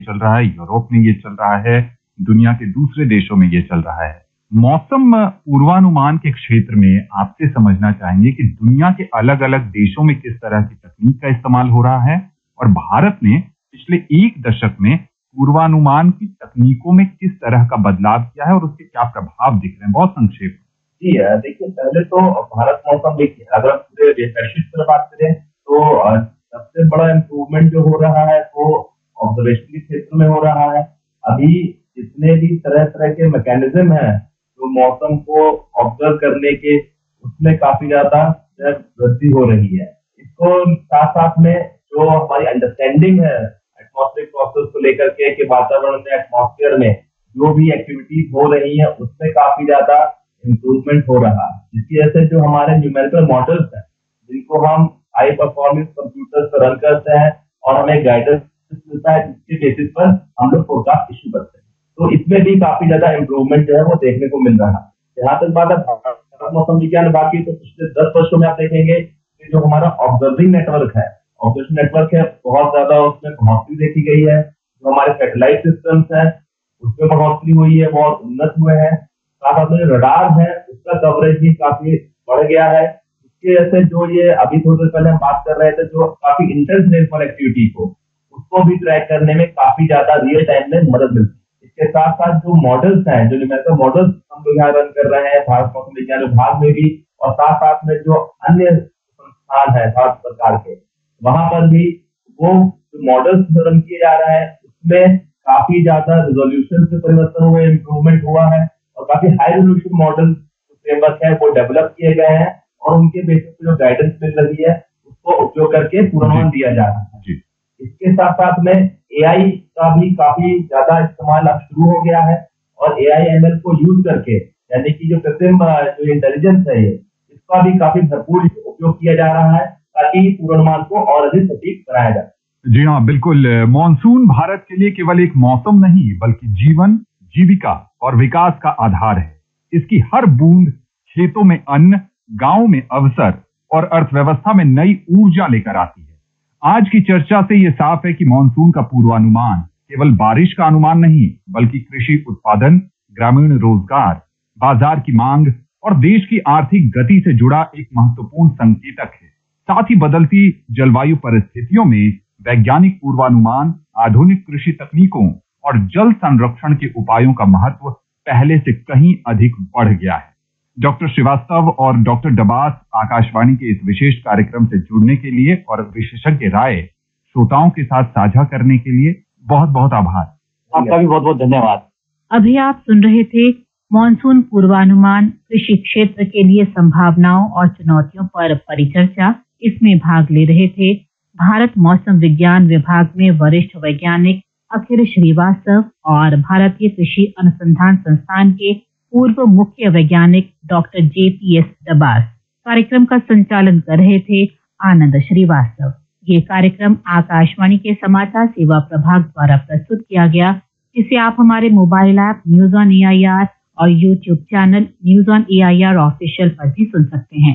चल रहा है, यूरोप में ये चल रहा है, दुनिया के दूसरे देशों में ये चल रहा है। मौसम पूर्वानुमान के क्षेत्र में आपसे समझना चाहेंगे कि दुनिया के अलग अलग देशों में किस तरह की तकनीक का इस्तेमाल हो रहा है और भारत ने पिछले एक दशक में पूर्वानुमान की तकनीकों में किस तरह का बदलाव किया है और उसके क्या प्रभाव दिख रहे हैं। बहुत संक्षेप। जी देखिए, पहले तो भारत मौसम देखिए, अगर हम पूरे वैश्विक स्तर पर बात करें तो सबसे बड़ा इम्प्रूवमेंट जो हो रहा है वो ऑब्जर्वेशन के क्षेत्र में हो रहा है। अभी जितने भी तरह तरह के मैकेनिज्म हैं जो मौसम को ऑब्जर्व करने के, उसमें काफी ज्यादा वृद्धि हो रही है। इसको साथ साथ में जो हमारी अंडरस्टैंडिंग है एटमॉस्फेरिक प्रोसेस को लेकर के वातावरण में, एटमॉस्फेयर में जो भी एक्टिविटीज हो रही है उसमें काफी ज्यादा इम्प्रूवमेंट हो रहा है। जिसकी वजह से जो हमारे न्यूमेरिकल मॉडल्स हैं जिनको हम हाई परफॉर्मेंस कंप्यूटर्स पर रन करते हैं और हमें गाइडेंस मिलता है, जिसके बेसिस पर हम लोग फोरकास्ट इशू करते हैं, तो इसमें भी काफी ज्यादा इम्प्रूवमेंट जो है वो देखने को मिल रहा है। जहाँ तक बात है भारत मौसम विज्ञान विभाग की, तो पिछले 10 वर्षों में आप देखेंगे कि जो हमारा ऑब्जर्विंग नेटवर्क है, ऑब्जर्वेशन नेटवर्क है, बहुत ज्यादा उसमें बढ़ोतरी देखी गई है। जो हमारे सैटेलाइट सिस्टम्स हैं उसमें बढ़ोतरी हुई है, बहुत उन्नत हुए हैं। साथ में जो रडार है उसका कवरेज भी काफी बढ़ गया है। इसकी वजह से जो ये अभी थोड़ी देर पहले हम बात कर रहे थे, जो काफी इंटेंस रेनफॉल एक्टिविटी को उसको भी ट्रैक करने में काफी ज्यादा रियल टाइम में मदद मिलती है। इसके साथ साथ जो मॉडल्स हैं, जो न्यूमेरिकल मॉडल्स हम लोग यहाँ रन कर रहे हैं भारत मौसम विज्ञान विभाग में भी, और साथ साथ में जो अन्य संस्थान है भारत सरकार के, वहां पर भी वो जो मॉडल्स रन किए जा रहे हैं उसमें काफी ज्यादा रिजोल्यूशन में परिवर्तन हुए, इम्प्रूवमेंट हुआ है और काफी हाई रेजोल्यूशन मॉडल फ्रेमवर्क है वो डेवलप किए गए हैं और उनके बेसिस पे जो गाइडेंस मिल रही है उसको उपयोग करके पूर्वानुमान दिया जा रहा है। इसके साथ साथ में एआई का भी काफी ज्यादा इस्तेमाल अब शुरू हो गया है और एआई एमएल को यूज करके, यानी कि जो कृत्रिम जो इंटेलिजेंस है ये, इसका भी काफी भरपूर उपयोग किया जा रहा है ताकि पूर्वानुमान को और अधिक सटीक बनाया जाए। जी हाँ, बिल्कुल। मॉनसून भारत के लिए केवल एक मौसम नहीं बल्कि जीवन, जीविका और विकास का आधार है। इसकी हर बूंद खेतों में अन्न, गांव में अवसर और अर्थव्यवस्था में नई ऊर्जा लेकर आती है। आज की चर्चा से यह साफ है कि मॉनसून का पूर्वानुमान केवल बारिश का अनुमान नहीं बल्कि कृषि उत्पादन, ग्रामीण रोजगार, बाजार की मांग और देश की आर्थिक गति से जुड़ा एक महत्वपूर्ण संकेतक है। साथ ही बदलती जलवायु परिस्थितियों में वैज्ञानिक पूर्वानुमान, आधुनिक कृषि तकनीकों और जल संरक्षण के उपायों का महत्व पहले से कहीं अधिक बढ़ गया है। डॉक्टर श्रीवास्तव और डॉक्टर डबास आकाशवाणी के इस विशेष कार्यक्रम से जुड़ने के लिए और विशेषज्ञ राय श्रोताओं के साथ साझा करने के लिए बहुत बहुत आभार। आपका भी बहुत बहुत धन्यवाद। अभी आप सुन रहे थे मॉनसून पूर्वानुमान, कृषि क्षेत्र के लिए संभावनाओं और चुनौतियों पर परिचर्चा। इसमें भाग ले रहे थे भारत मौसम विज्ञान विभाग में वरिष्ठ वैज्ञानिक अखिल श्रीवास्तव और भारतीय कृषि अनुसंधान संस्थान के पूर्व मुख्य वैज्ञानिक डॉक्टर JPS डबास। कार्यक्रम का संचालन कर रहे थे आनंद श्रीवास्तव। ये कार्यक्रम आकाशवाणी के समाचार सेवा प्रभाग द्वारा प्रस्तुत किया गया, जिसे आप हमारे mobile app news on AIR और YouTube channel news on AIR official पर भी सुन सकते हैं।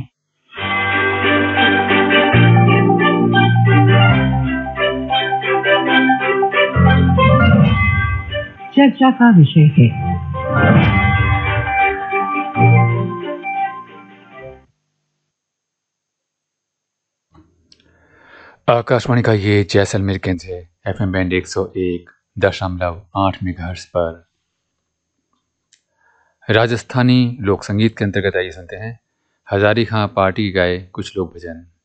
चर्चा का विषय है आकाशवाणी का ये जैसलमेर केंद्र है। FM बैंड 101.8 मेगाहर्ट्ज पर राजस्थानी लोक संगीत के अंतर्गत आइए सुनते हैं हजारी खां पार्टी गाए कुछ लोक भजन।